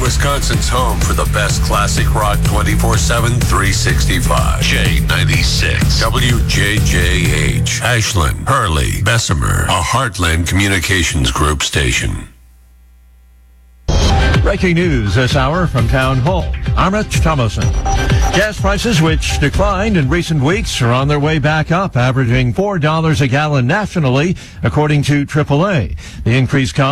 Wisconsin's home for the best classic rock 24/7, 365. J96, WJJH, Ashland, Hurley, Bessemer, a Heartland Communications Group station. Breaking news this hour from Town Hall. I'm Rich Thomason. Gas prices, which declined in recent weeks, are on their way back up, averaging $4 a gallon nationally, according to AAA. The increase comes